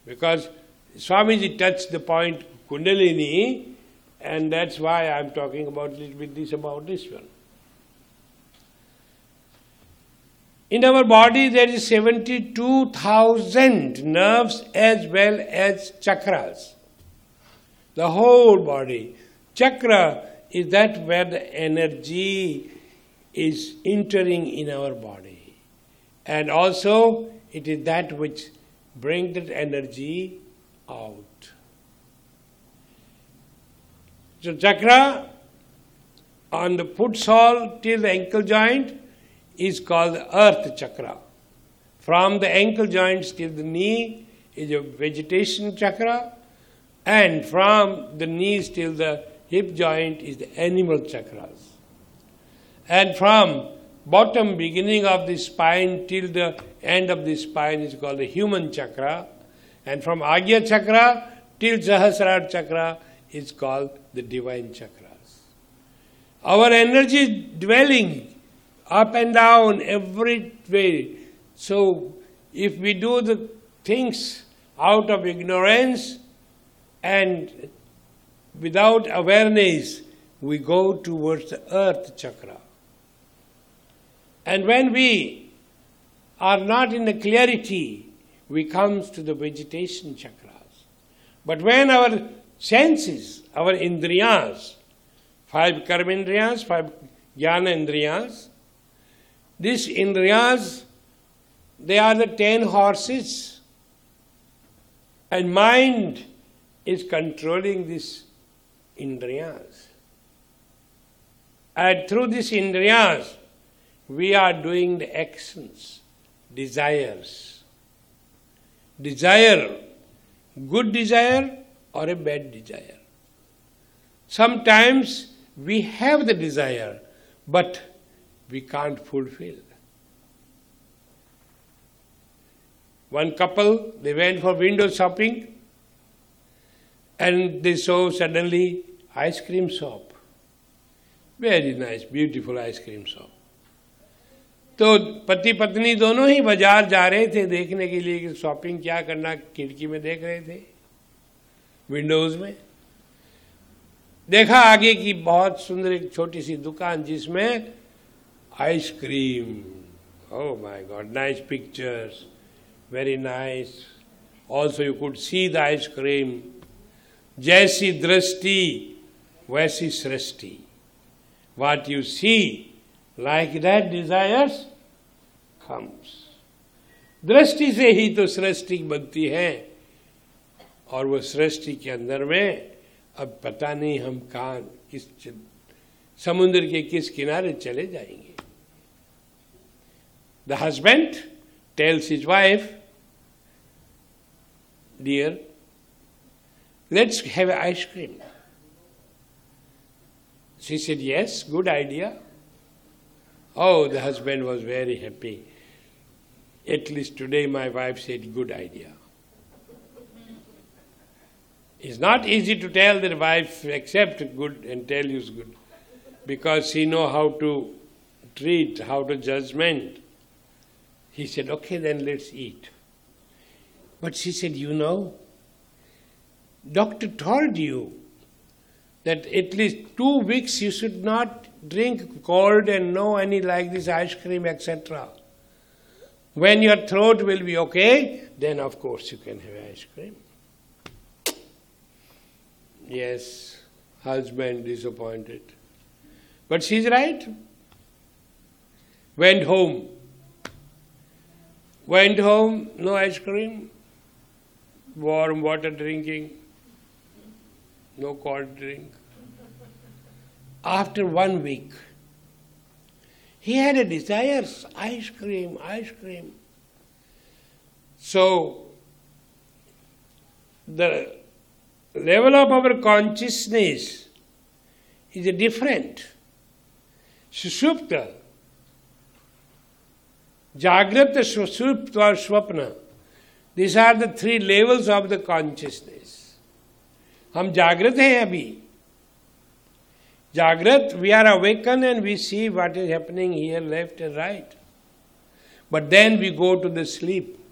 Because Swamiji touched the point Kundalini, and that's why I'm talking about a little bit about this one. In our body there is 72,000 nerves as well as chakras. The whole body. Chakra is that where the energy is entering in our body. And also it is that which brings that energy out. So chakra on the foot sole till the ankle joint is called the earth chakra. From the ankle joints till the knee is a vegetation chakra, and from the knees till the hip joint is the animal chakras. And from bottom beginning of the spine till the end of the spine is called the human chakra, and from Agya chakra till Sahasrara chakra is called the divine chakras. Our energy is dwelling up and down every way. So if we do the things out of ignorance and without awareness, we go towards the earth chakra. And when we are not in the clarity, we come to the vegetation chakras. But when our senses, our indriyas, 5 karmendriyas, 5 jnana indriyas, these indriyas, they are the 10 horses, and mind is controlling these indriyas. And through these indriyas, we are doing the actions, desires. Desire, good desire or a bad desire. Sometimes we have the desire, but we can't fulfill. One couple, they went for window shopping and they saw suddenly ice cream shop. Very nice, beautiful ice cream shop. तो पति पत्नी दोनों ही बाजार जा रहे थे देखने के लिए कि शॉपिंग क्या करना, खिड़की में देख रहे थे, विंडोज में देखा आगे की बहुत सुंदर एक छोटी सी दुकान जिसमें ice cream. Oh my God, nice pictures, very nice. Also you could see the ice cream. जैसी दृष्टि वैसी सृष्टि. What you see, like that desires comes. दृष्टि से ही तो सृष्टि बनती है, और वो सृष्टि के अंदर में अब पता नहीं हम कहाँ किस समुद्र के किस किनारे चले जाएंगे. The husband tells his wife, dear, let's have ice cream. She said, yes, good idea. Oh, the husband was very happy. At least today my wife said, good idea. It's not easy to tell the wife, accept good and tell you it's good, because she know how to treat, how to judgment. He said, okay, then let's eat. But she said, you know, doctor told you that at least 2 weeks you should not drink cold and no any like this ice cream, etc. When your throat will be okay, then of course you can have ice cream. Yes, husband disappointed. But she's right. Went home, no ice cream, warm water drinking, no cold drink. After 1 week, he had a desire, ice cream. So, the level of our consciousness is different. Sushupta, Jagrata, Sushupta or Swapna. These are the 3 levels of the consciousness. हम जागृत हैं अभी. Jagrat, we are awakened and we see what is happening here, left and right. But then we go to the sleep.